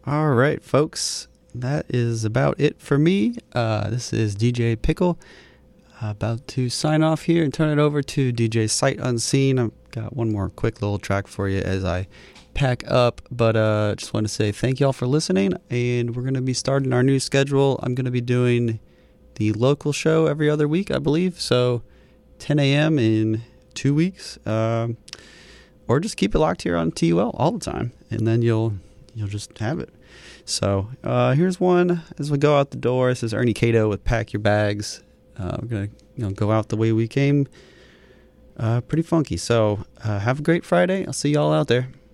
All right, folks. That is about it for me. This is DJ Pickle. About to sign off here and turn it over to DJ Sight Unseen. I've got one more quick little track for you as I pack up, but just want to say thank y'all for listening, and we're going to be starting our new schedule. I'm going to be doing the local show every other week, I believe, so 10 a.m. in 2 weeks, or just keep it locked here on TUL all the time, and then you'll just have it. So here's one as we go out the door. This is Ernie Cato with Pack Your Bags. We're going to go out the way we came, pretty funky. So have a great Friday. I'll see y'all out there.